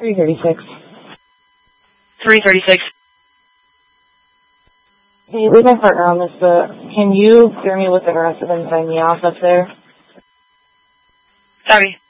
336. 336. Hey, leave my partner on this, but can you clear me with Aggressive and sign me off up there? Sorry.